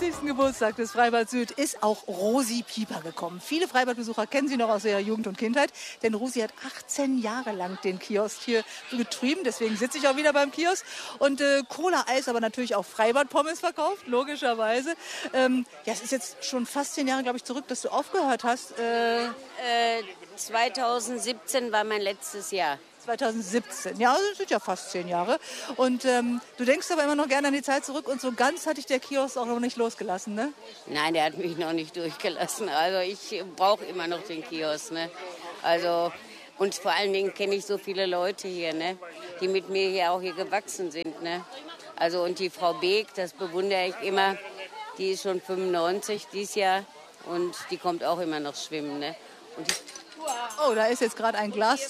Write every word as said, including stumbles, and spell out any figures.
fünfzigsten Geburtstag des Freibad Süd ist auch Rosi Pieper gekommen. Viele Freibadbesucher kennen sie noch aus ihrer Jugend und Kindheit, denn Rosi hat achtzehn Jahre lang den Kiosk hier betrieben. Deswegen sitze ich auch wieder beim Kiosk und äh, Cola, Eis, aber natürlich auch Freibad-Pommes verkauft, logischerweise. Ähm, ja, es ist jetzt schon fast zehn Jahre, glaube ich, zurück, dass du aufgehört hast. Äh, Äh, zweitausendsiebzehn war mein letztes Jahr. zweitausendsiebzehn, ja, das sind ja fast zehn Jahre. Und ähm, du denkst aber immer noch gerne an die Zeit zurück und so ganz hat dich der Kiosk auch noch nicht losgelassen, ne? Nein, der hat mich noch nicht durchgelassen. Also ich brauche immer noch den Kiosk, ne? Also und vor allen Dingen kenne ich so viele Leute hier, ne? Die mit mir hier auch hier gewachsen sind, ne? Also und die Frau Beek, das bewundere ich immer. Die ist schon fünfundneunzig dieses Jahr und die kommt auch immer noch schwimmen, ne? Und die Oh, da ist jetzt gerade ein Glas